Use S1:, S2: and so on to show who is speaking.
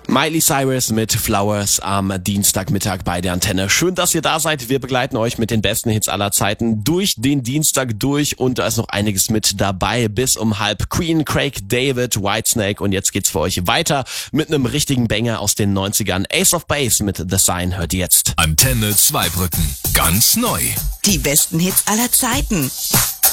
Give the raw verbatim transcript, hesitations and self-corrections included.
S1: Miley Cyrus mit Flowers am Dienstagmittag bei der Antenne. Schön, dass ihr da seid. Wir begleiten euch mit den besten Hits aller Zeiten durch den Dienstag durch und da ist noch einiges mit dabei bis um halb. Queen, Craig David, Whitesnake und jetzt geht's für euch weiter mit einem richtigen Banger aus den neunzigern. Ace of Base mit The Sign hört ihr jetzt.
S2: Antenne Zweibrücken. Ganz neu.
S3: Die besten Hits aller Zeiten.